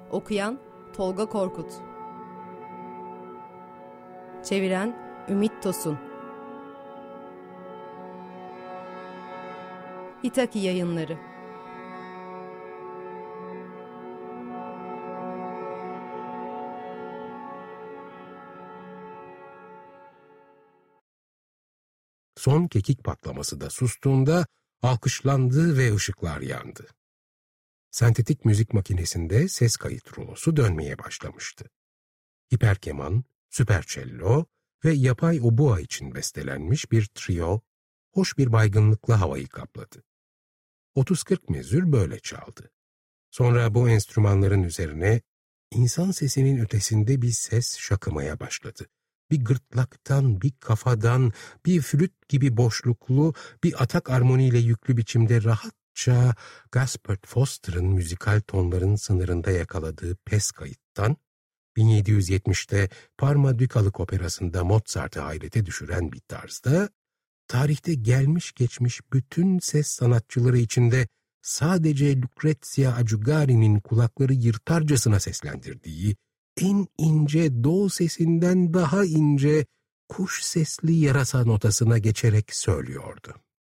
Okuyan Tolga Korkut. Çeviren Ümit Tosun. İtaki Yayınları. Son kekik patlaması da sustuğunda alkışlandı ve ışıklar yandı. Sentetik müzik makinesinde ses kayıt rulosu dönmeye başlamıştı. Hiperkeman, süperçello ve yapay obua için bestelenmiş bir trio, hoş bir baygınlıkla havayı kapladı. 30-40 mezür böyle çaldı. Sonra bu enstrümanların üzerine insan sesinin ötesinde bir ses şakımaya başladı. Bir gırtlaktan, bir kafadan, bir flüt gibi boşluklu, bir atak armoniyle yüklü biçimde rahatça Gaspard Foster'ın müzikal tonların sınırında yakaladığı pes kayıttan, 1770'te Parma Dükalık Operası'nda Mozart'ı hayrete düşüren bir tarzda, tarihte gelmiş geçmiş bütün ses sanatçıları içinde sadece Lucrezia Acugari'nin kulakları yırtarcasına seslendirdiği, en ince do sesinden daha ince kuş sesli yarasa notasına geçerek söylüyordu.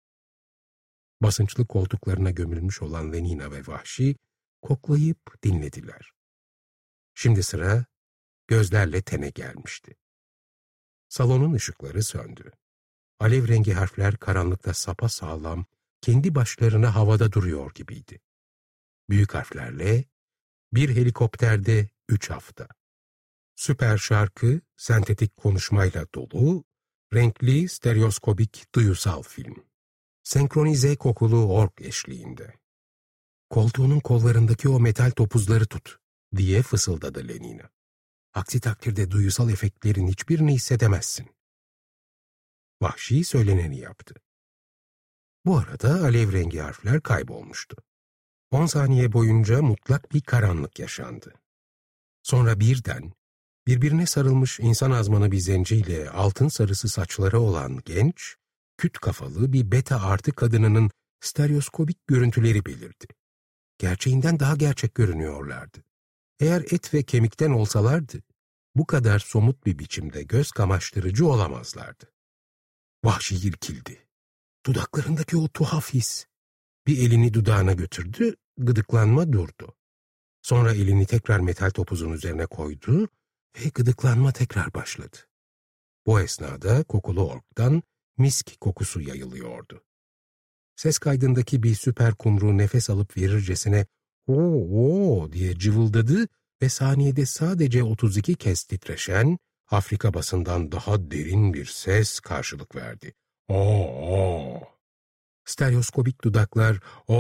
Basınçlı koltuklarına gömülmüş olan Lenina ve Vahşi koklayıp dinlediler. Şimdi sıra gözlerle tene gelmişti. Salonun ışıkları söndü. Alev rengi harfler karanlıkta sapasağlam, kendi başlarına havada duruyor gibiydi. Büyük harflerle, bir helikopterde 3 hafta. Süper şarkı, sentetik konuşmayla dolu, renkli, stereoskopik, duyusal film. Senkronize kokulu org eşliğinde. Koltuğunun kollarındaki o metal topuzları tut, diye fısıldadı Lenina. Aksi takdirde duyusal efektlerin hiçbirini hissedemezsin. Vahşi söyleneni yaptı. Bu arada alev rengi harfler kaybolmuştu. 10 saniye boyunca mutlak bir karanlık yaşandı. Sonra birden, birbirine sarılmış insan azmanı bir zenciyle altın sarısı saçları olan genç, küt kafalı bir beta artı kadınının stereoskopik görüntüleri belirdi. Gerçeğinden daha gerçek görünüyorlardı. Eğer et ve kemikten olsalardı, bu kadar somut bir biçimde göz kamaştırıcı olamazlardı. Vahşi irkildi. Dudaklarındaki o tuhaf his. Bir elini dudağına götürdü, gıdıklanma durdu. Sonra elini tekrar metal topuzun üzerine koydu ve gıdıklanma tekrar başladı. Bu esnada kokulu orgdan misk kokusu yayılıyordu. Ses kaydındaki bir süper kumru nefes alıp verircesine "Oo" diye cıvıldadı ve saniyede sadece 32 kez titreşen, Afrika basından daha derin bir ses karşılık verdi. "Oo." Stereoskopik dudaklar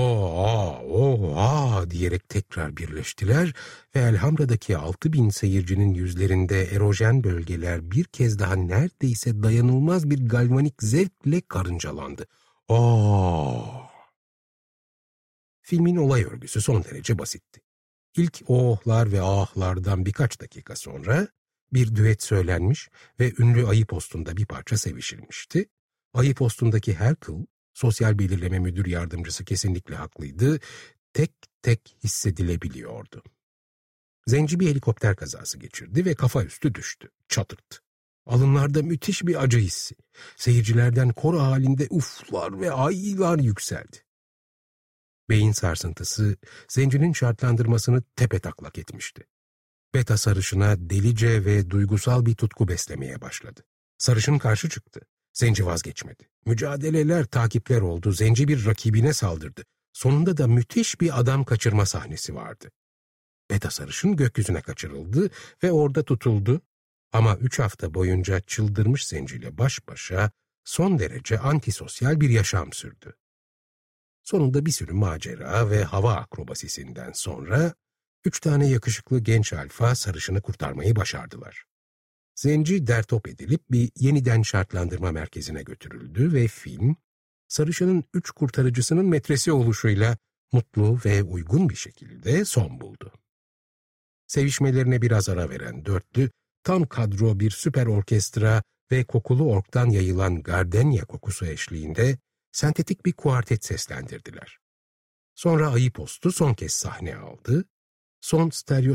"Oo" diyerek tekrar birleştiler ve Elhamra'daki 6000 seyircinin yüzlerinde erojen bölgeler bir kez daha neredeyse dayanılmaz bir galvanik zevkle karıncalandı. "Oo." Filmin olay örgüsü son derece basitti. İlk ohlar ve ahlardan birkaç dakika sonra bir düet söylenmiş ve ünlü ayı postunda bir parça sevişilmişti. Ayı postundaki her kıl, sosyal belirleme müdür yardımcısı kesinlikle haklıydı, tek tek hissedilebiliyordu. Zenci bir helikopter kazası geçirdi ve kafa üstü düştü, çatırt. Alınlarda müthiş bir acı hissi. Seyircilerden koro halinde uflar ve aylar yükseldi. Beyin sarsıntısı, zencinin şartlandırmasını tepetaklak etmişti. Beta sarışına delice ve duygusal bir tutku beslemeye başladı. Sarışın karşı çıktı. Zenci vazgeçmedi. Mücadeleler, takipler oldu. Zenci bir rakibine saldırdı. Sonunda da müthiş bir adam kaçırma sahnesi vardı. Beta sarışın gökyüzüne kaçırıldı ve orada tutuldu. Ama 3 hafta boyunca çıldırmış zenciyle baş başa son derece antisosyal bir yaşam sürdü. Sonunda bir sürü macera ve hava akrobasisinden sonra 3 tane yakışıklı genç alfa sarışını kurtarmayı başardılar. Zenci dertop edilip bir yeniden şartlandırma merkezine götürüldü ve film, sarışının 3 kurtarıcısının metresi oluşuyla mutlu ve uygun bir şekilde son buldu. Sevişmelerine biraz ara veren dörtlü, tam kadro bir süper orkestra ve kokulu orktan yayılan gardenya kokusu eşliğinde sentetik bir kuartet seslendirdiler. Sonra ayı postu son kez sahne aldı, son stereo